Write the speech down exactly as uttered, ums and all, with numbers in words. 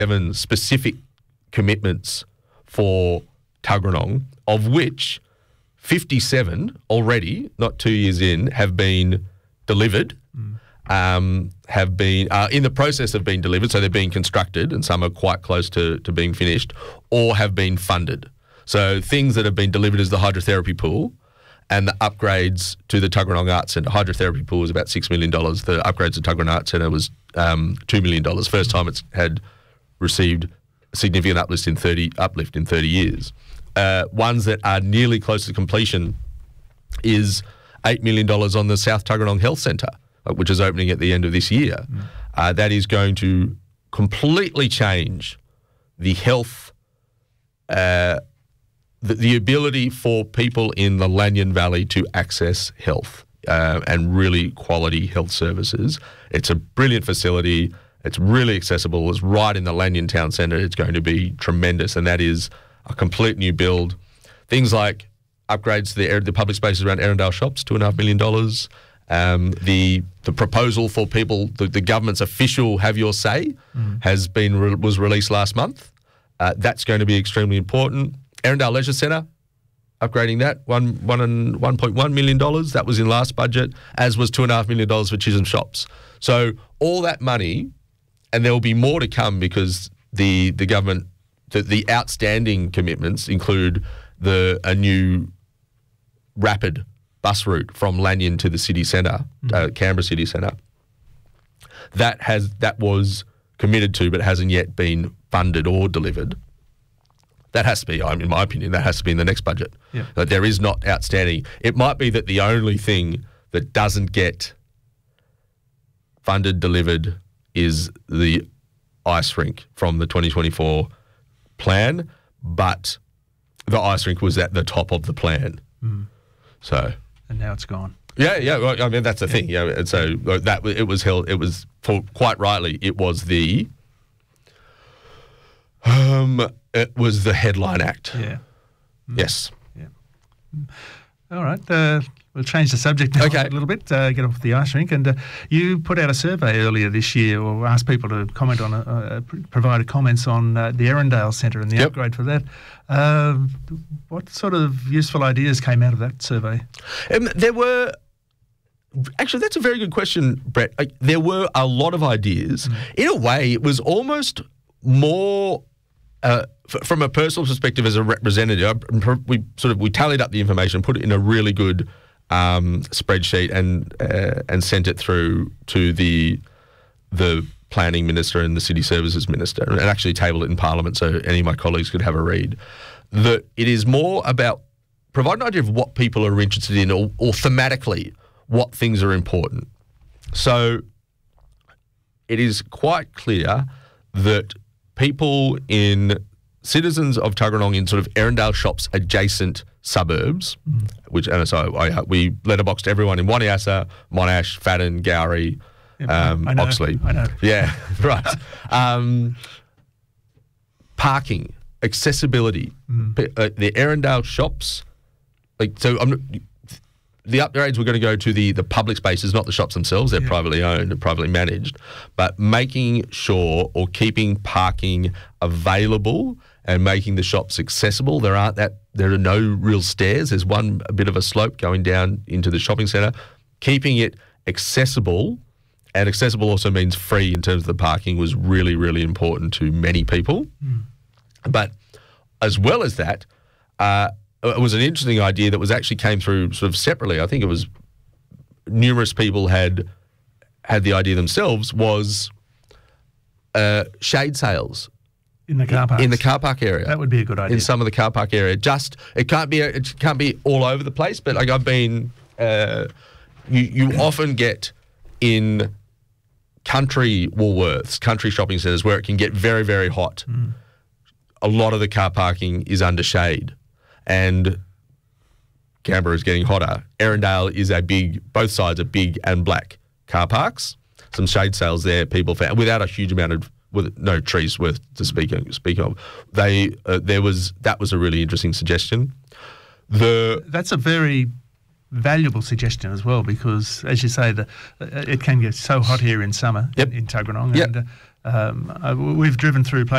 seven specific commitments for Tuggeranong, of which fifty-seven already, not two years in, have been delivered, mm. um, have been uh, in the process of being delivered, so they're being constructed, and some are quite close to, to being finished, or have been funded. So things that have been delivered is the hydrotherapy pool and the upgrades to the Tuggeranong Arts Centre. Hydrotherapy pool was about six million dollars. The upgrades to Tuggeranong Arts Centre was um, two million dollars. First time it's had received a significant uplift in thirty uplift in thirty years. Uh, ones that are nearly close to completion is eight million dollars on the South Tuggeranong Health Centre, uh, which is opening at the end of this year. Mm. Uh, that is going to completely change the health, uh, the, the ability for people in the Lanyon Valley to access health uh, and really quality health services. It's a brilliant facility. It's really accessible. It's right in the Lanyon Town Centre. It's going to be tremendous, and that is a complete new build. Things like upgrades to the, the public spaces around Erindale Shops, two and a half million dollars. Um, the the proposal for people, the, the government's official Have Your Say, mm. has been re- was released last month. Uh, that's going to be extremely important. Erindale Leisure Centre, upgrading that, one one and one point one million dollars. That was in last budget, as was two and a half million dollars for Chisholm Shops. So all that money, and there will be more to come because the the government. The, the outstanding commitments include the a new rapid bus route from Lanyon to the city centre, mm. uh, Canberra city centre. That has that was committed to, but hasn't yet been funded or delivered. That has to be, in my opinion, that has to be in the next budget. Yeah. That there is not outstanding. It might be that the only thing that doesn't get funded, delivered, is the ice rink from the twenty twenty-four plan, but the ice rink was at the top of the plan. Mm. So, and now it's gone. Yeah, yeah. Well, I mean, that's the yeah. thing. Yeah, and so that it was held. It was for quite rightly. It was the um. It was the headline act. Yeah. Mm. Yes. Yeah. All right. Uh, we'll change the subject now okay. a little bit, uh, get off the ice rink. And uh, you put out a survey earlier this year, or asked people to comment on, uh, provided comments on uh, the Erindale Centre and the yep. upgrade for that. Uh, what sort of useful ideas came out of that survey? Um, there were... Actually, that's a very good question, Brett. Like, there were a lot of ideas. Mm. In a way, it was almost more... Uh, f- from a personal perspective as a representative, we sort of we tallied up the information, put it in a really good um, spreadsheet, and uh, and sent it through to the the planning minister and the city services minister, and actually tabled it in Parliament so any of my colleagues could have a read. That it is more about providing an idea of what people are interested in, or, or thematically what things are important. So it is quite clear that people in citizens of Tuggeranong in sort of Erindale Shops adjacent suburbs, mm. which and so I, we letterboxed everyone in Waniasa, Monash, Fadden, Gowrie, yeah, um, I know, Oxley. I know. Yeah, right. Um, parking, accessibility, mm. uh, the Erindale Shops. Like so, I'm. The upgrades were going to go to the, the public spaces, not the shops themselves. They're yeah. privately owned and privately managed. But making sure or keeping parking available and making the shops accessible. There aren't that. There are no real stairs. There's one a bit of a slope going down into the shopping centre. Keeping it accessible, and accessible also means free in terms of the parking, was really, really important to many people. Mm. But as well as that, uh, it was an interesting idea that was actually came through sort of separately. I think it was numerous people had had the idea themselves, was uh, shade sales in the car parks. In the car park area. That would be a good idea. In some of the car park area. Just it can't be it can't be all over the place, but like I've been uh, you you often get in country Woolworths, country shopping centres where it can get very, very hot. Mm. A lot of the car parking is under shade. And Canberra is getting hotter. Erindale is a big, both sides are big and black car parks. Some shade sales there, people found, without a huge amount of, with no trees worth to speak of. Speak of. They, uh, there was, that was a really interesting suggestion. The That's a very valuable suggestion as well, because as you say, the, it can get so hot here in summer yep. in, in Tuggeranong. Yep. And, uh, Um, uh, we've driven through places